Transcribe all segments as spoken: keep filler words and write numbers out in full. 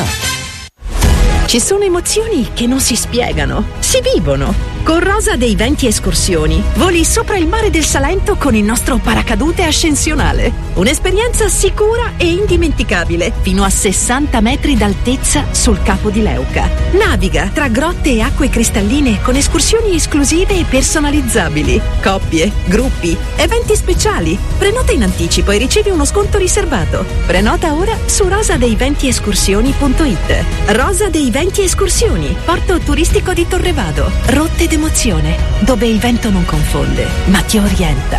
città. Ci sono emozioni che non si spiegano, si vivono. Con Rosa dei Venti Escursioni voli sopra il mare del Salento con il nostro paracadute ascensionale. Un'esperienza sicura e indimenticabile, fino a sessanta metri d'altezza sul Capo di Leuca. Naviga tra grotte e acque cristalline con escursioni esclusive e personalizzabili. Coppie, gruppi, eventi speciali. Prenota in anticipo e ricevi uno sconto riservato. Prenota ora su rosa dei venti escursioni punto it. Rosa dei Venti Escursioni, porto turistico di Torrevado. Rotte d'emozione, dove il vento non confonde, ma ti orienta.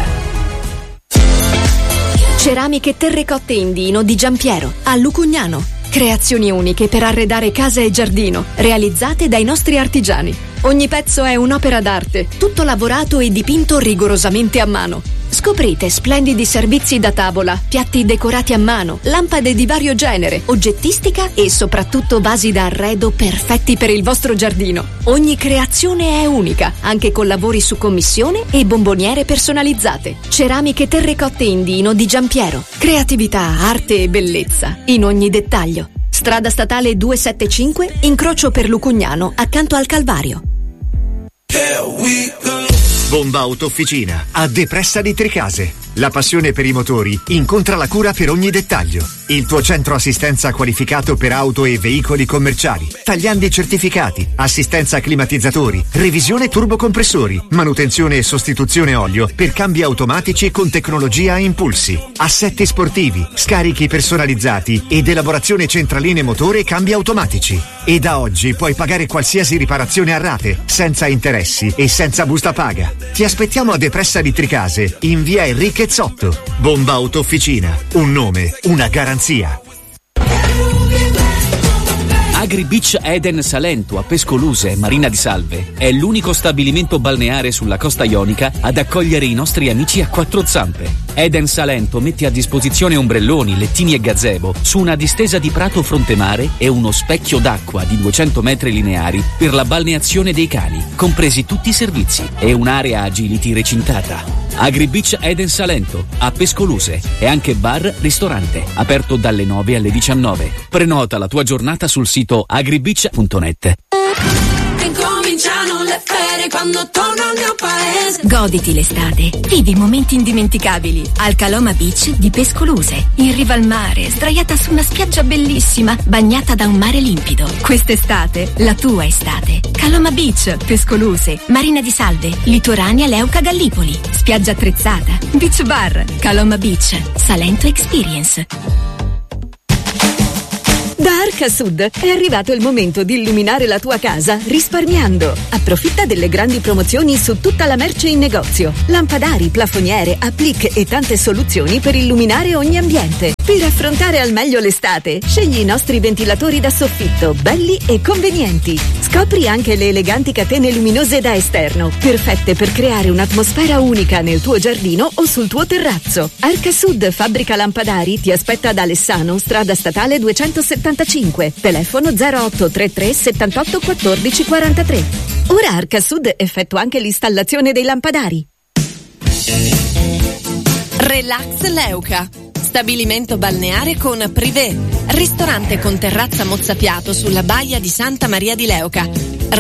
Ceramiche terrecotte Indino di Giampiero, a Lucugnano. Creazioni uniche per arredare casa e giardino, realizzate dai nostri artigiani. Ogni pezzo è un'opera d'arte, tutto lavorato e dipinto rigorosamente a mano. Scoprite splendidi servizi da tavola, piatti decorati a mano, lampade di vario genere, oggettistica e soprattutto vasi da arredo perfetti per il vostro giardino. Ogni creazione è unica, anche con lavori su commissione e bomboniere personalizzate. Ceramiche terrecotte Indino di Giampiero. Creatività, arte e bellezza in ogni dettaglio. Strada statale duecentosettantacinque, incrocio per Lucugnano, accanto al Calvario. Bomba Auto Officina a Depressa di Tricase. La passione per i motori incontra la cura per ogni dettaglio. Il tuo centro assistenza qualificato per auto e veicoli commerciali, tagliandi certificati, assistenza climatizzatori, revisione turbocompressori, manutenzione e sostituzione olio per cambi automatici con tecnologia a impulsi, assetti sportivi, scarichi personalizzati ed elaborazione centraline motore e cambi automatici. E da oggi puoi pagare qualsiasi riparazione a rate, senza interessi e senza busta paga. Ti aspettiamo a Depressa di Tricase, in via Enrique Zotto. Bomba Auto Officina, un nome, una garanzia. Agri Beach Eden Salento a Pescoluse, Marina di Salve, è l'unico stabilimento balneare sulla costa ionica ad accogliere i nostri amici a quattro zampe. Eden Salento mette a disposizione ombrelloni, lettini e gazebo su una distesa di prato fronte mare e uno specchio d'acqua di duecento metri lineari per la balneazione dei cani, compresi tutti i servizi, e un'area agility recintata. Agri Beach Eden Salento a Pescoluse e anche bar ristorante aperto dalle nove alle diciannove. Prenota la tua giornata sul sito agribeach punto net. Cominciano le ferie quando torno al mio paese. Goditi l'estate, vivi momenti indimenticabili al Caloma Beach di Pescoluse, in riva al mare, sdraiata su una spiaggia bellissima, bagnata da un mare limpido. Quest'estate, la tua estate. Caloma Beach, Pescoluse, Marina di Salve, Litoranea Leuca Gallipoli, spiaggia attrezzata, beach bar, Caloma Beach, Salento Experience. Da Arca Sud è arrivato il momento di illuminare la tua casa risparmiando. Approfitta delle grandi promozioni su tutta la merce in negozio. Lampadari, plafoniere, applique e tante soluzioni per illuminare ogni ambiente. Per affrontare al meglio l'estate, scegli i nostri ventilatori da soffitto, belli e convenienti. Scopri anche le eleganti catene luminose da esterno, perfette per creare un'atmosfera unica nel tuo giardino o sul tuo terrazzo. Arca Sud Fabbrica Lampadari ti aspetta ad Alessano, strada statale duecentosettantacinque, telefono zero otto tre tre settantotto quattordici quarantatré. Ora Arca Sud effettua anche l'installazione dei lampadari. Relax Leuca. Stabilimento balneare con privé, ristorante con terrazza mozzapiato sulla baia di Santa Maria di Leuca,